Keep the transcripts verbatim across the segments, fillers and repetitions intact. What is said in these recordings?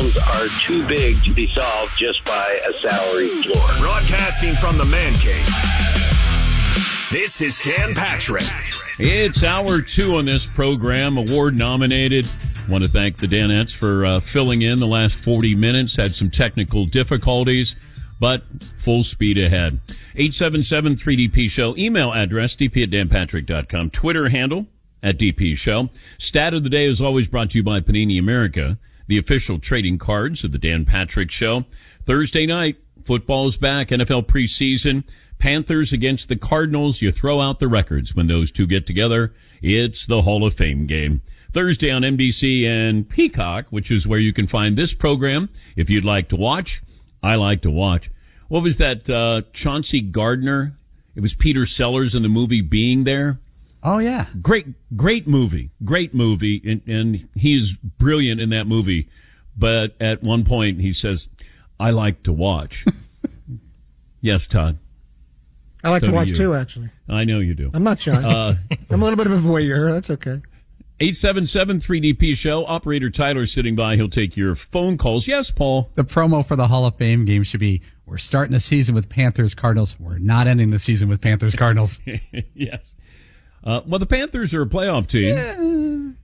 problems are too big to be solved just by a salary floor. Broadcasting from the Man Cave, this is Dan Patrick. It's hour two on this program, award nominated. Want to thank the Danettes for uh, filling in the last forty minutes. Had some technical difficulties, but full speed ahead. eight seven seven three D P Show. Email address, d p at dan patrick dot com. Twitter handle, at D P Show. Stat of the day is always brought to you by Panini America, the official trading cards of the Dan Patrick Show. Thursday night, football is back, N F L preseason. Panthers against the Cardinals. You throw out the records when those two get together. It's the Hall of Fame game. Thursday on N B C and Peacock, which is where you can find this program if you'd like to watch. I like to watch. What was that, uh, Chauncey Gardner? It was Peter Sellers in the movie Being There. Oh, yeah. Great, great movie. Great movie. And, and he's brilliant in that movie. But at one point he says, I like to watch. Yes, Todd. I like So to watch you. too, actually. I know you do. I'm not shy. Uh, I'm a little bit of a voyeur. That's okay. eight seven seven three D P Show. Operator Tyler sitting by. He'll take your phone calls. Yes, Paul. The promo for the Hall of Fame game should be, we're starting the season with Panthers Cardinals. We're not ending the season with Panthers Cardinals. Yes. Uh, well, the Panthers are a playoff team.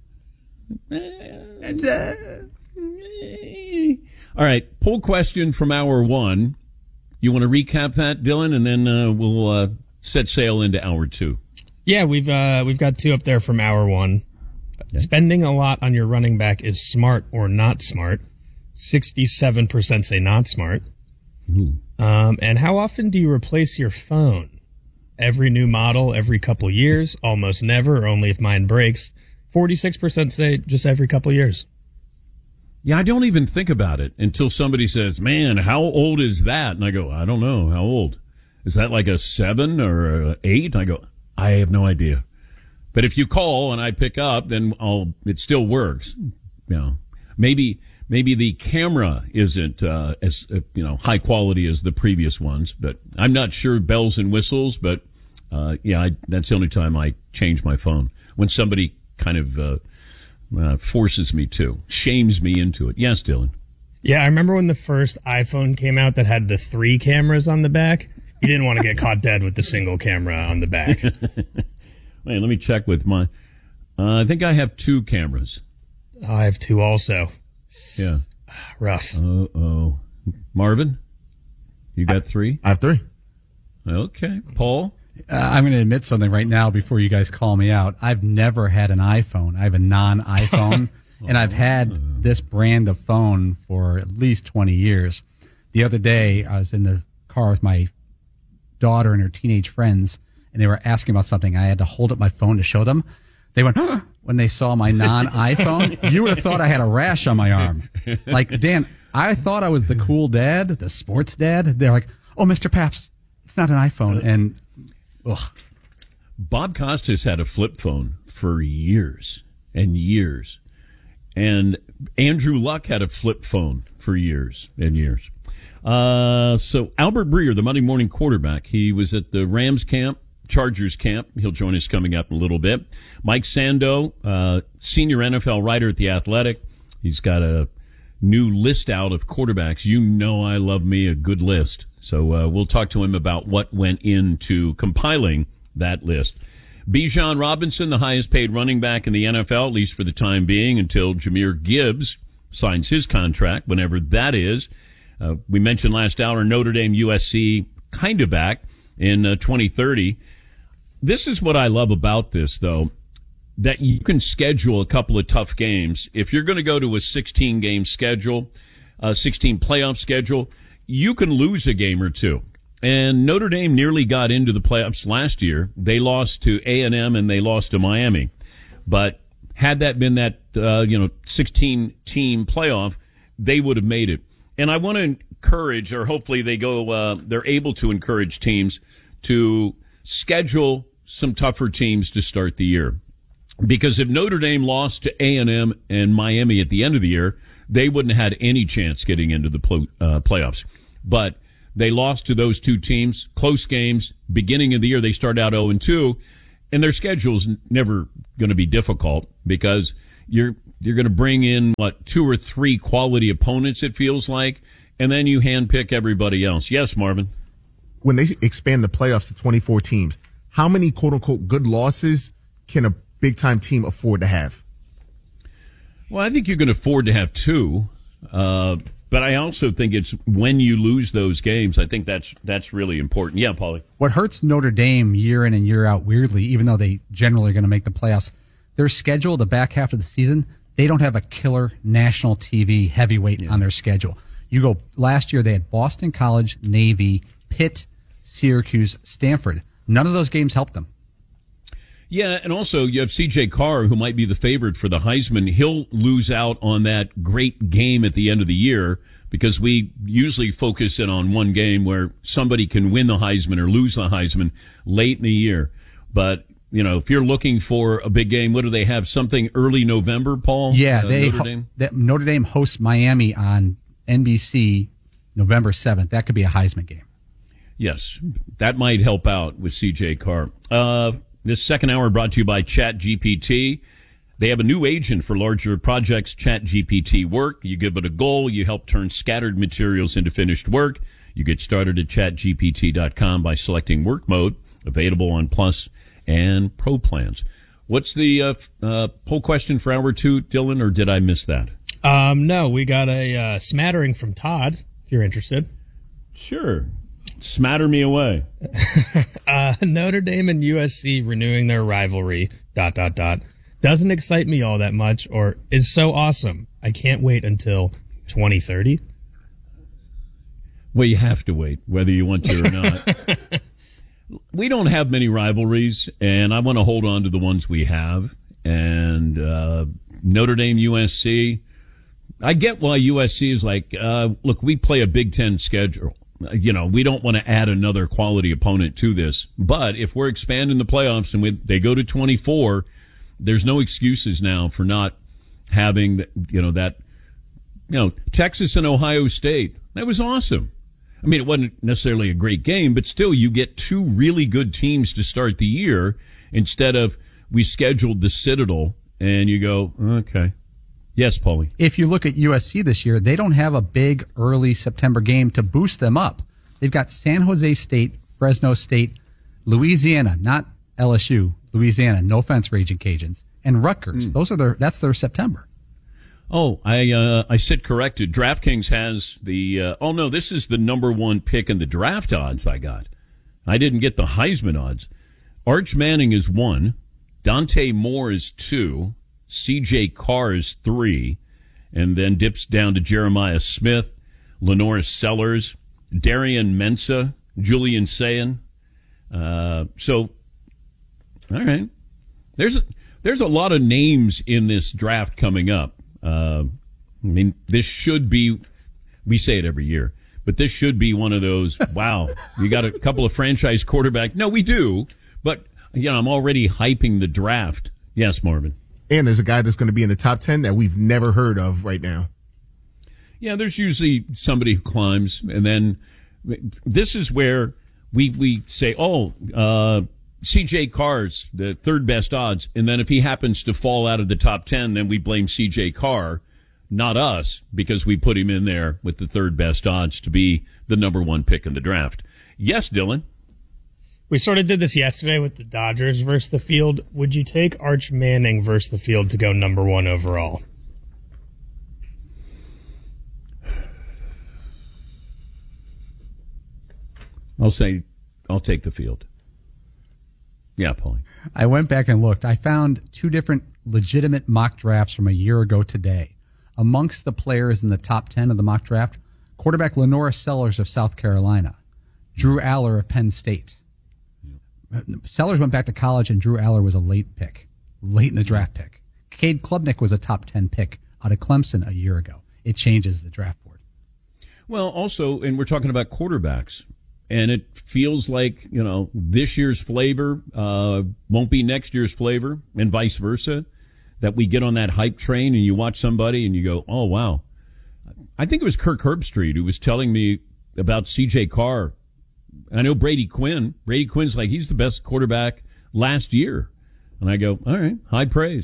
All right. Poll question from hour one. You want to recap that, Dylan, and then uh, we'll uh, set sail into hour two. Yeah, we've uh, we've got two up there from hour one. Okay. Spending a lot on your running back is smart or not smart. sixty-seven percent say not smart. Um, and how often do you replace your phone? Every new model, every couple years, almost never, or only if mine breaks. forty-six percent say just every couple years. Yeah, I don't even think about it until somebody says, man, how old is that? And I go, I don't know. How old? Is that like a seven or a eight? And I go, I have no idea. But if you call and I pick up, then I'll, it still works. You know, maybe, maybe the camera isn't, uh, as, uh, you know, high quality as the previous ones, but I'm not sure bells and whistles, but, uh, yeah, I, that's the only time I change my phone. When somebody kind of, uh, uh, forces me to, shames me into it. Yes, Dylan. Yeah, I remember when the first iPhone came out that had the three cameras on the back. You didn't want to get caught dead with the single camera on the back. Wait, let me check with my, uh, I think I have two cameras. I have two also. Yeah. Rough. Uh-oh. Marvin, you got three? I have three. Okay. Paul? Uh, I'm going to admit something right now before you guys call me out. I've never had an iPhone. I have a non-iPhone, and I've had this brand of phone for at least twenty years. The other day, I was in the car with my daughter and her teenage friends, and they were asking about something. I had to hold up my phone to show them. They went, huh, when they saw my non-iPhone. You would have thought I had a rash on my arm. Like, Dan, I thought I was the cool dad, the sports dad. They're like, oh, Mister Pabst, it's not an iPhone. And, ugh. Bob Costas had a flip phone for years and years. And Andrew Luck had a flip phone for years and years. Uh, so Albert Breer, the Monday morning quarterback, he was at the Rams camp, Chargers camp. He'll join us coming up in a little bit. Mike Sando, uh, senior N F L writer at The Athletic. He's got a new list out of quarterbacks. You know I love me a good list. So uh, we'll talk to him about what went into compiling that list. Bijan Robinson, the highest paid running back in the N F L, at least for the time being, until Jahmyr Gibbs signs his contract, whenever that is. Uh, we mentioned last hour Notre Dame U S C kind of back in uh, twenty thirty. This is what I love about this, though, that you can schedule a couple of tough games. If you're going to go to a sixteen-game schedule, a sixteen playoff schedule, you can lose a game or two. And Notre Dame nearly got into the playoffs last year. They lost to A and M and they lost to Miami. But had that been that, uh, you know, sixteen-team playoff, they would have made it. And I want to encourage, or hopefully they go, uh, they're able to encourage teams to schedule some tougher teams to start the year. Because if Notre Dame lost to A and M and Miami at the end of the year, they wouldn't have had any chance getting into the pl- uh, playoffs. But they lost to those two teams, close games. Beginning of the year, they start out oh and two, and their schedule's never going to be difficult because you're you're going to bring in, what, two or three quality opponents, it feels like, and then you handpick everybody else. Yes, Marvin? When they expand the playoffs to twenty-four teams, how many quote-unquote good losses can a big-time team afford to have? Well, I think you can afford to have two, uh, but I also think it's when you lose those games, I think that's that's really important. Yeah, Paulie. What hurts Notre Dame year in and year out, weirdly, even though they generally are going to make the playoffs, their schedule, the back half of the season, they don't have a killer national T V heavyweight yeah. on their schedule. You go, last year they had Boston College, Navy, Pitt, Syracuse, Stanford. None of those games helped them. Yeah, and also you have C J Carr, who might be the favorite for the Heisman. He'll lose out on that great game at the end of the year because we usually focus in on one game where somebody can win the Heisman or lose the Heisman late in the year. But, you know, if you're looking for a big game, what do they have? Something early November, Paul? Yeah, uh, they Notre ho- Dame? that Notre Dame hosts Miami on N B C November seventh. That could be a Heisman game. Yes, that might help out with C J Carr. Uh, this second hour brought to you by ChatGPT. They have a new agent for larger projects, ChatGPT Work. You give it a goal, you help turn scattered materials into finished work. You get started at chat G P T dot com by selecting Work Mode, available on Plus and Pro plans. What's the uh, uh, poll question for hour two, Dylan, or did I miss that? Um, no, we got a uh, smattering from Todd, if you're interested. Sure. Smatter me away. uh, Notre Dame and U S C renewing their rivalry, dot, dot, dot, doesn't excite me all that much or is so awesome. I can't wait until twenty thirty. Well, you have to wait, whether you want to or not. We don't have many rivalries, and I want to hold on to the ones we have. And uh, Notre Dame, U S C, I get why U S C is like, uh, look, we play a Big Ten schedule. You know, we don't want to add another quality opponent to this. But if we're expanding the playoffs and we, they go to twenty-four, there's no excuses now for not having, the, you know, that, you know, Texas and Ohio State. That was awesome. I mean, it wasn't necessarily a great game, but still you get two really good teams to start the year instead of we scheduled the Citadel and you go, okay. Yes, Paulie. If you look at U S C this year, they don't have a big early September game to boost them up. They've got San Jose State, Fresno State, Louisiana, not L S U, Louisiana, no offense, Raging Cajuns, and Rutgers. Mm. Those are their, that's their September. Oh, I uh, I sit corrected. DraftKings has the, uh, oh no, this is the number one pick in the draft odds I got. I didn't get the Heisman odds. Arch Manning is one, Dante Moore is two, C J Carr is three, and then dips down to Jeremiah Smith, Lenore Sellers, Darian Mensah, Julian Sayin. Uh, so, all right. There's a, there's a lot of names in this draft coming up. Uh, I mean, this should be, we say it every year, but this should be one of those, wow, you got a couple of franchise quarterbacks. No, we do, but, you know, I'm already hyping the draft. Yes, Marvin. And there's a guy that's going to be in the top ten that we've never heard of right now. Yeah, there's usually somebody who climbs, and then this is where we we say, oh, uh, C J Carr's the third best odds, and then if he happens to fall out of the top ten, then we blame C J Carr, not us, because we put him in there with the third best odds to be the number one pick in the draft. Yes, Dylan? We sort of did this yesterday with the Dodgers versus the field. Would you take Arch Manning versus the field to go number one overall? I'll say I'll take the field. Yeah, Paulie. I went back and looked. I found two different legitimate mock drafts from a year ago today. Amongst the players in the top ten of the mock draft, quarterback Lenore Sellers of South Carolina, Drew Aller of Penn State. Sellers went back to college, and Drew Aller was a late pick, late in the draft pick. Cade Klubnik was a top ten pick out of Clemson a year ago. It changes the draft board. Well, also, and we're talking about quarterbacks, and it feels like, you know, this year's flavor uh, won't be next year's flavor, and vice versa, that we get on that hype train and you watch somebody and you go, oh, wow. I think it was Kirk Herbstreit who was telling me about C J Carr. I know Brady Quinn. Brady Quinn's like, he's the best quarterback last year. And I go, all right, high praise.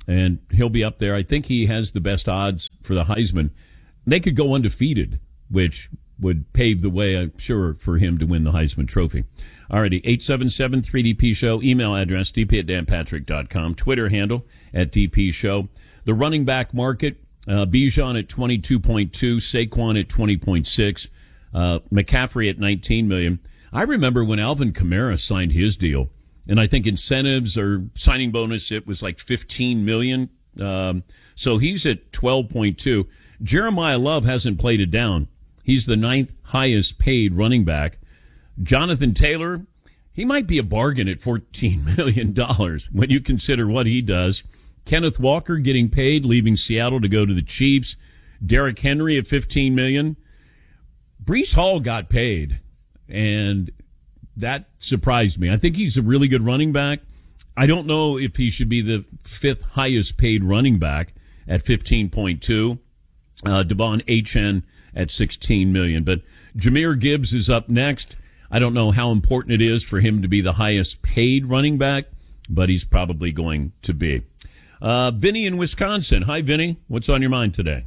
and he'll be up there. I think he has the best odds for the Heisman. They could go undefeated, which would pave the way, I'm sure, for him to win the Heisman Trophy. Alrighty, eight seven seven three D P show, email address d p at dan patrick dot com, Twitter handle at D P show. The running back market, uh, Bijan at twenty-two point two, Saquon at twenty point six, uh, McCaffrey at nineteen million. I remember when Alvin Kamara signed his deal, and I think incentives or signing bonus, it was like fifteen million. Um, so he's at twelve point two. Jeremiah Love hasn't played it down. He's the ninth highest paid running back. Jonathan Taylor, he might be a bargain at fourteen million dollars when you consider what he does. Kenneth Walker getting paid, leaving Seattle to go to the Chiefs. Derrick Henry at fifteen million dollars. Breece Hall got paid, and that surprised me. I think he's a really good running back. I don't know if he should be the fifth highest paid running back at fifteen point two. Uh, Devon Achane at sixteen million dollars. But Jahmyr Gibbs is up next. I don't know how important it is for him to be the highest paid running back, but he's probably going to be. Uh, Vinny in Wisconsin. Hi, Vinny. What's on your mind today?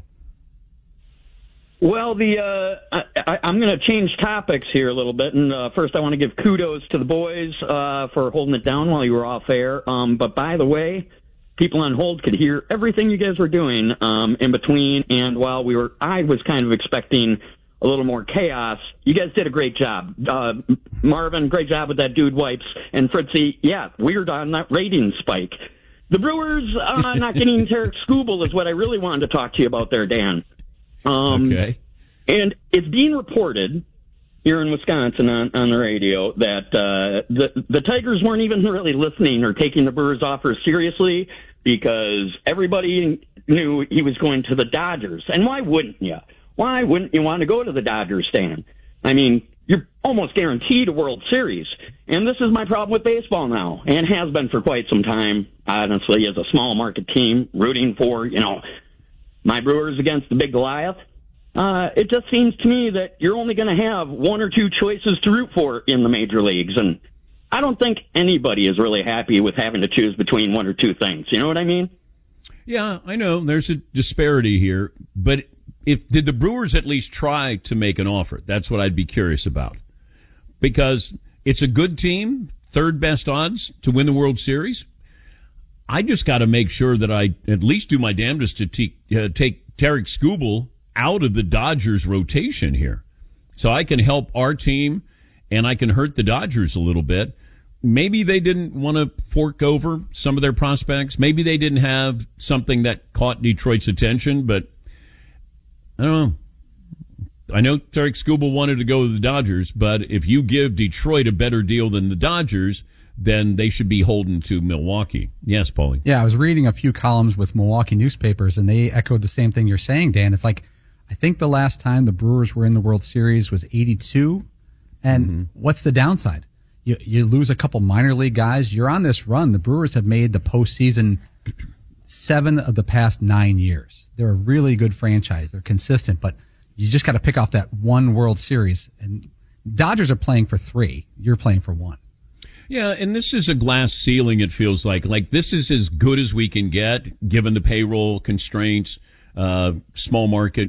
Well, the uh, I, I'm going to change topics here a little bit, and uh, first I want to give kudos to the boys uh, for holding it down while you were off air. Um, but by the way, people on hold could hear everything you guys were doing um, in between, and while we were, I was kind of expecting a little more chaos. You guys did a great job. Uh, Marvin, great job with that dude wipes, and Fritzy, yeah, weird on that rating spike. The Brewers uh, not getting Tarek Skubal is what I really wanted to talk to you about there, Dan. Um, okay. And it's being reported here in Wisconsin on, on the radio that uh, the the Tigers weren't even really listening or taking the Brewers' offer seriously because everybody knew he was going to the Dodgers. And why wouldn't you? Why wouldn't you want to go to the Dodgers, Stan? I mean, you're almost guaranteed a World Series. And this is my problem with baseball now, and has been for quite some time, honestly, as a small market team rooting for, you know, my Brewers against the big Goliath. Uh, it just seems to me that you're only going to have one or two choices to root for in the major leagues. And I don't think anybody is really happy with having to choose between one or two things. You know what I mean? Yeah, I know. There's a disparity here. But if did the Brewers at least try to make an offer? That's what I'd be curious about. Because it's a good team, third best odds to win the World Series. I just got to make sure that I at least do my damnedest to te- uh, take Tarek Skubal out of the Dodgers rotation here. So I can help our team and I can hurt the Dodgers a little bit. Maybe they didn't want to fork over some of their prospects. Maybe they didn't have something that caught Detroit's attention, but I don't know. I know Tarek Skubal wanted to go to the Dodgers, but if you give Detroit a better deal than the Dodgers, then they should be holding to Milwaukee. Yes, Paulie. Yeah, I was reading a few columns with Milwaukee newspapers, and they echoed the same thing you're saying, Dan. It's like, I think the last time the Brewers were in the World Series was eighty-two, and mm-hmm. what's the downside? You, you lose a couple minor league guys. You're on this run. The Brewers have made the postseason seven of the past nine years. They're a really good franchise. They're consistent, but you just got to pick off that one World Series. And Dodgers are playing for three. You're playing for one. Yeah, and this is a glass ceiling, it feels like. Like, this is as good as we can get, given the payroll constraints, uh, small market.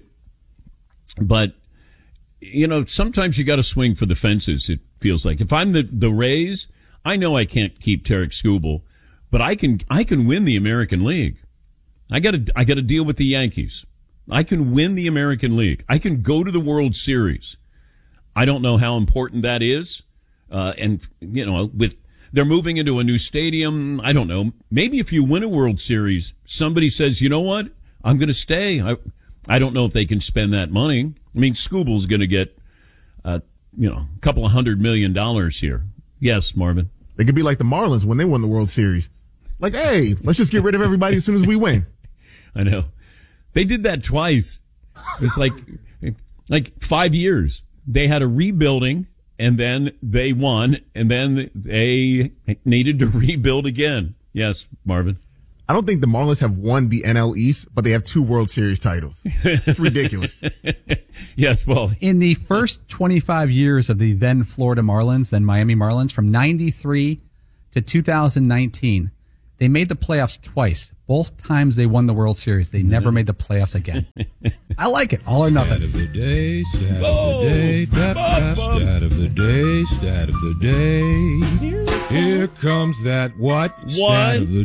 But, you know, sometimes you got to swing for the fences, it feels like. If I'm the, the Rays, I know I can't keep Tarek Skubal, but I can I can win the American League. I got to I got to deal with the Yankees. I can win the American League. I can go to the World Series. I don't know how important that is. Uh, and, you know, with they're moving into a new stadium, I don't know. Maybe if you win a World Series, somebody says, you know what, I'm going to stay. I I don't know if they can spend that money. I mean, Skubal's going to get, uh, you know, a couple of hundred million dollars here. Yes, Marvin. They could be like the Marlins when they won the World Series. Like, hey, let's just get rid of everybody as soon as we win. I know. They did that twice. It's like like five years. They had a rebuilding, and then they won, and then they needed to rebuild again. Yes, Marvin. I don't think the Marlins have won the N L East, but they have two World Series titles. It's ridiculous. Yes, well. In the first twenty-five years of the then Florida Marlins, then Miami Marlins, from ninety-three to two thousand nineteen, They made the playoffs twice. Both times they won the World Series. They never made the playoffs again. I like it. All or nothing. Stat of the day, stat of the day, tap, tap, stat of the day, stat of the day. Here comes that what? Stat of the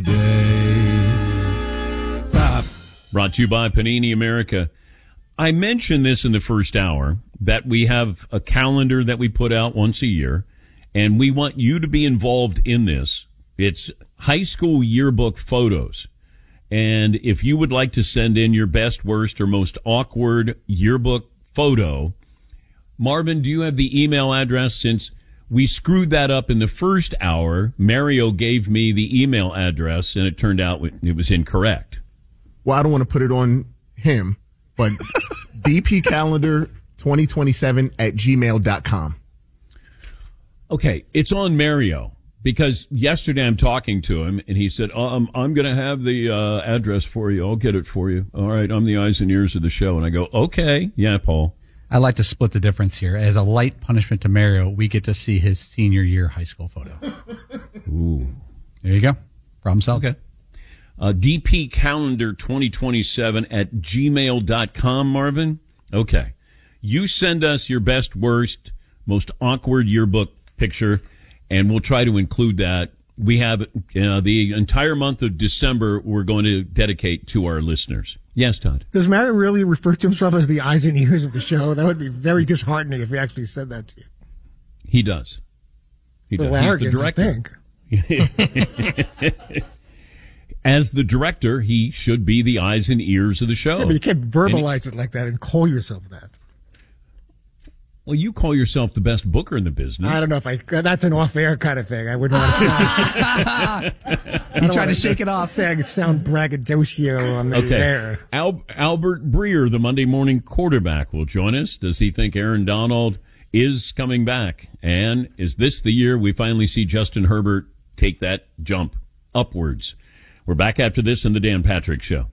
day. Stop. Brought to you by Panini America. I mentioned this in the first hour, that we have a calendar that we put out once a year, and we want you to be involved in this. It's high school yearbook photos. And if you would like to send in your best, worst, or most awkward yearbook photo, Marvin, do you have the email address? Since we screwed that up in the first hour, Mario gave me the email address, and it turned out it was incorrect. Well, I don't want to put it on him, but d p calendar twenty twenty-seven at gmail dot com. Okay, it's on Mario. Because yesterday I'm talking to him, and he said, um, I'm going to have the uh, address for you. I'll get it for you. All right, I'm the eyes and ears of the show. And I go, okay. Yeah, Paul. I like to split the difference here. As a light punishment to Mario, we get to see his senior year high school photo. Ooh. There you go. Problem solved. Okay. Uh, D P calendar twenty twenty-seven at gmail dot com, Marvin. Okay. You send us your best, worst, most awkward yearbook picture, and we'll try to include that. We have uh, the entire month of December we're going to dedicate to our listeners. Yes, Todd. Does Mario really refer to himself as the eyes and ears of the show? That would be very disheartening if he actually said that to you. He does. He does. He's the director. I think. As the director, he should be the eyes and ears of the show. Yeah, but you can't verbalize he, it like that and call yourself that. Well, you call yourself the best booker in the business. I don't know if I. That's an off-air kind of thing. I wouldn't want to sound. You try to shake it off. Say I could sound braggadocio on the okay. air. Al- Albert Breer, the Monday morning quarterback, will join us. Does he think Aaron Donald is coming back? And is this the year we finally see Justin Herbert take that jump upwards? We're back after this in the Dan Patrick Show.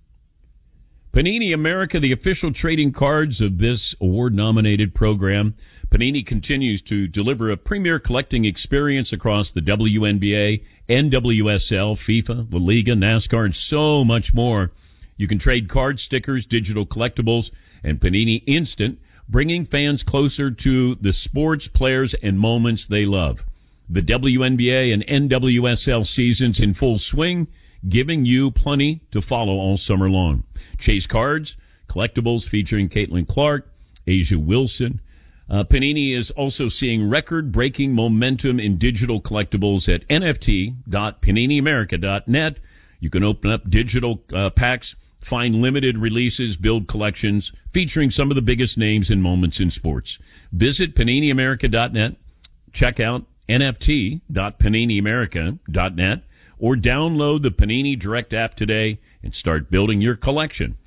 Panini America, the official trading cards of this award-nominated program. Panini continues to deliver a premier collecting experience across the W N B A, N W S L, FIFA, La Liga, NASCAR, and so much more. You can trade card stickers, digital collectibles, and Panini Instant, bringing fans closer to the sports, players, and moments they love. The W N B A and N W S L seasons in full swing, giving you plenty to follow all summer long. Chase cards, collectibles featuring Caitlin Clark, Asia Wilson. Uh, Panini is also seeing record-breaking momentum in digital collectibles at N F T dot panini america dot net. You can open up digital uh, packs, find limited releases, build collections featuring some of the biggest names and moments in sports. Visit panini america dot net, check out N F T dot panini america dot net, or download the Panini Direct app today and start building your collection